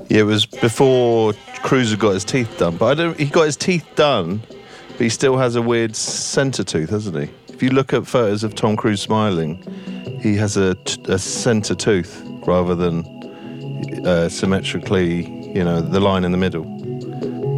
Yeah, it was before Cruise got his teeth done. But he got his teeth done, but he still has a weird centre tooth, hasn't he? If you look at photos of Tom Cruise smiling, he has a centre tooth rather than symmetrically, the line in the middle.